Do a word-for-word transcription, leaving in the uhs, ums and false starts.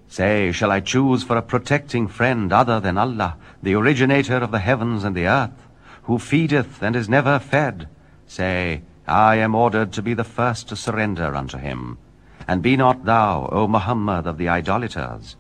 Say, shall I choose for a protecting friend other than Allah, the originator of the heavens and the earth, who feedeth and is never fed? Say, I am ordered to be the first to surrender unto him. And be not thou, O Muhammad, of the idolaters.